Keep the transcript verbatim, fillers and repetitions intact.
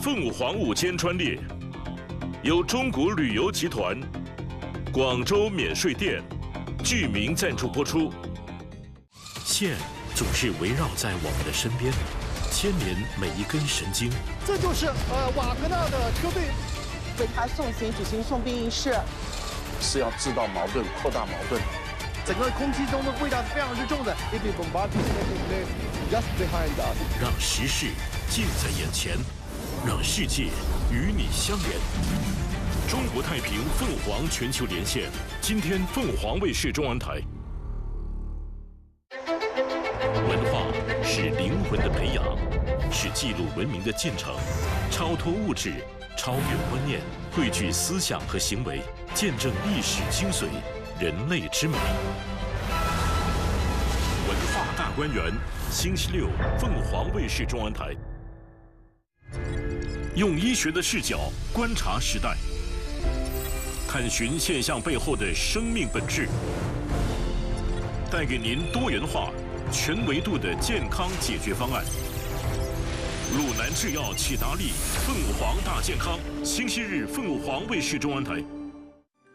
凤凰午间专列，由中国旅游集团、广州免税店、居民赞助播出。线总是围绕在我们的身边，牵连每一根神经。 这就是呃瓦格纳的车队为他送行举行送殡仪式， 是要制造矛盾、扩大矛盾。 整个空气中的味道是非常之重的。Just behind us， 让时事近在眼前，让世界与你相连。中国太平凤凰全球连线，今天凤凰卫视中文台。文化是灵魂的培养，是记录文明的进程，超脱物质，超越观念，汇聚思想和行为，见证历史精髓，人类之美。文化大观园，星期六凤凰卫视中文台。用医学的视角观察时代，探寻现象背后的生命本质，带给您多元化、全维度的健康解决方案。鲁南制药启达利凤凰大健康，星期日凤凰卫视中文台。